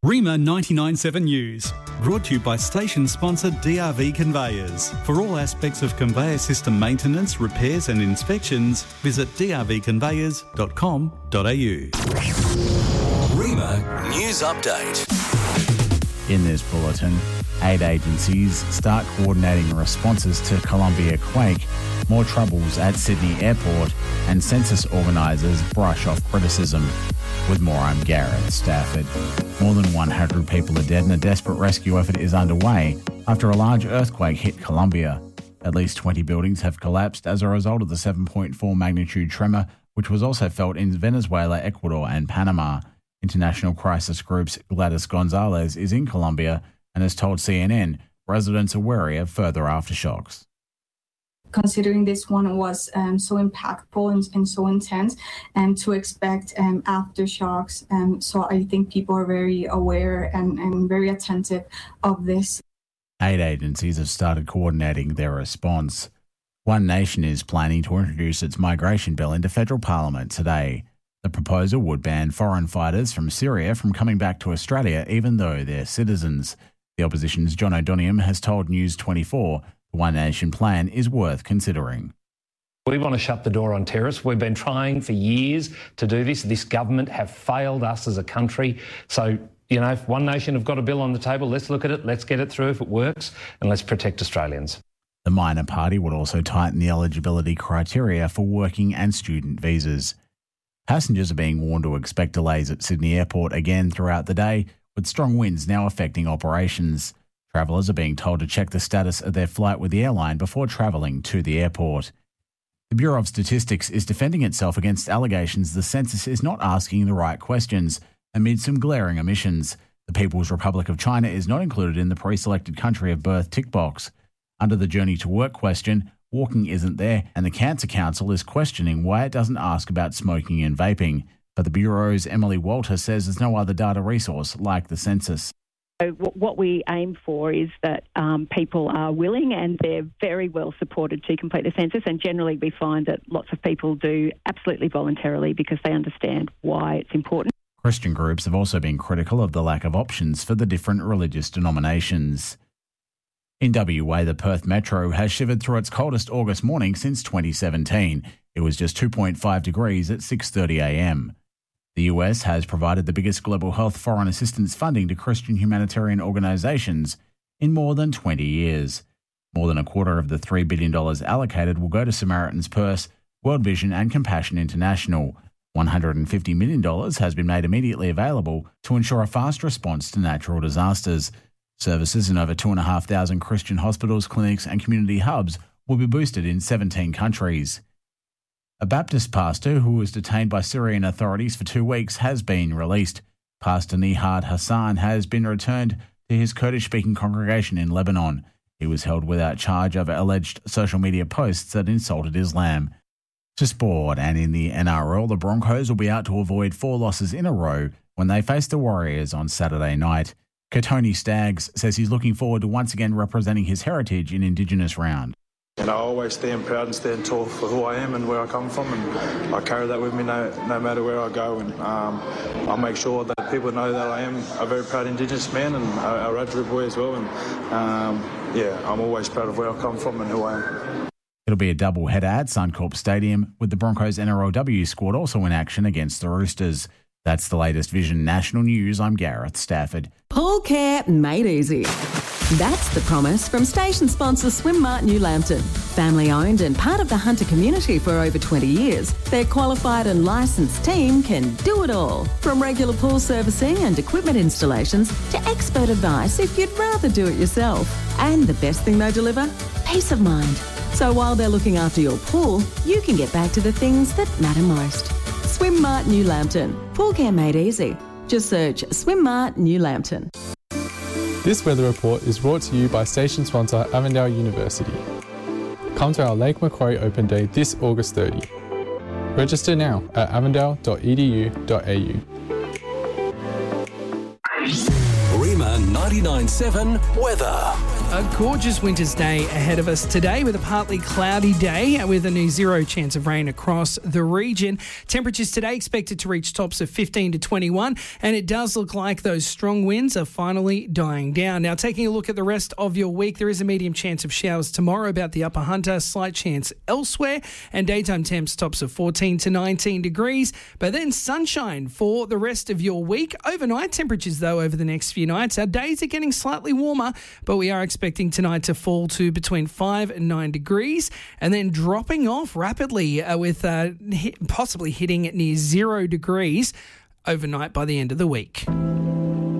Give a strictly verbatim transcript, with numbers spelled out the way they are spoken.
Rima ninety-nine point seven News, brought to you by station sponsor D R V Conveyors. For all aspects of conveyor system maintenance, repairs and inspections, visit d r v conveyors dot com dot a u. Rima News Update. In this bulletin, aid agencies start coordinating responses to Columbia quake, more troubles at Sydney Airport, and census organisers brush off criticism. With more, I'm Gareth Stafford. More than one hundred people are dead and a desperate rescue effort is underway after a large earthquake hit Colombia. At least twenty buildings have collapsed as a result of the seven point four magnitude tremor, which was also felt in Venezuela, Ecuador and Panama. International crisis group's Gladys Gonzalez is in Colombia and has told C N N residents are wary of further aftershocks. Considering this one was um, so impactful and, and so intense, and to expect um, aftershocks. Um, so I think people are very aware and, and very attentive of this. Aid agencies have started coordinating their response. One Nation is planning to introduce its migration bill into federal parliament today. The proposal would ban foreign fighters from Syria from coming back to Australia even though they're citizens. The opposition's John O'Donoghue has told News twenty-four the One Nation plan is worth considering. We want to shut the door on terrorists. We've been trying for years to do this. This government have failed us as a country. So, you know, if One Nation have got a bill on the table, let's look at it, let's get it through if it works, and let's protect Australians. The minor party would also tighten the eligibility criteria for working and student visas. Passengers are being warned to expect delays at Sydney Airport again throughout the day, with strong winds now affecting operations. Travellers are being told to check the status of their flight with the airline before travelling to the airport. The Bureau of Statistics is defending itself against allegations the census is not asking the right questions amid some glaring omissions. The People's Republic of China is not included in the pre-selected country of birth tick box. Under the journey to work question, walking isn't there, and the Cancer Council is questioning why it doesn't ask about smoking and vaping. But the Bureau's Emily Walter says there's no other data resource like the census. So what we aim for is that um, people are willing and they're very well supported to complete the census, and generally we find that lots of people do absolutely voluntarily because they understand why it's important. Christian groups have also been critical of the lack of options for the different religious denominations. In W A, the Perth Metro has shivered through its coldest August morning since twenty seventeen. It was just two point five degrees at six thirty a m. The U S has provided the biggest global health foreign assistance funding to Christian humanitarian organisations in more than twenty years. More than a quarter of the three billion dollars allocated will go to Samaritan's Purse, World Vision and Compassion International. one hundred fifty million dollars has been made immediately available to ensure a fast response to natural disasters. Services in over two thousand five hundred Christian hospitals, clinics and community hubs will be boosted in seventeen countries. A Baptist pastor who was detained by Syrian authorities for two weeks has been released. Pastor Nihad Hassan has been returned to his Kurdish-speaking congregation in Lebanon. He was held without charge over alleged social media posts that insulted Islam. To sport, and in the N R L, the Broncos will be out to avoid four losses in a row when they face the Warriors on Saturday night. Katoni Staggs says he's looking forward to once again representing his heritage in Indigenous round. And I always stand proud and stand tall for who I am and where I come from, and I carry that with me no, no matter where I go. And um, I'll make sure that people know that I am a very proud Indigenous man and a, a Rajarri boy as well. And um, yeah, I'm always proud of where I come from and who I am. It'll be a double-header at Suncorp Stadium, with the Broncos N R L W squad also in action against the Roosters. That's the latest Vision National News. I'm Gareth Stafford. Pool care made easy. That's the promise from station sponsor Swimmart New Lambton. Family owned and part of the Hunter community for over twenty years, their qualified and licensed team can do it all. From regular pool servicing and equipment installations to expert advice if you'd rather do it yourself. And the best thing they deliver? Peace of mind. So while they're looking after your pool, you can get back to the things that matter most. Swimmart New Lambton. Pool care made easy. Just search Swimmart New Lambton. This weather report is brought to you by station sponsor Avondale University. Come to our Lake Macquarie Open Day this August thirtieth. Register now at avondale dot e d u dot a u. Rima ninety-nine point seven weather. A gorgeous winter's day ahead of us today with a partly cloudy day with a near zero chance of rain across the region. Temperatures today expected to reach tops of fifteen to twenty-one, and it does look like those strong winds are finally dying down. Now, taking a look at the rest of your week, there is a medium chance of showers tomorrow about the Upper Hunter, slight chance elsewhere, and daytime temps tops of fourteen to nineteen degrees, but then sunshine for the rest of your week. Overnight temperatures, though, over the next few nights, our days are getting slightly warmer, but we are expecting expecting tonight to fall to between five and nine degrees and then dropping off rapidly uh, with uh, hit, possibly hitting near zero degrees overnight by the end of the week.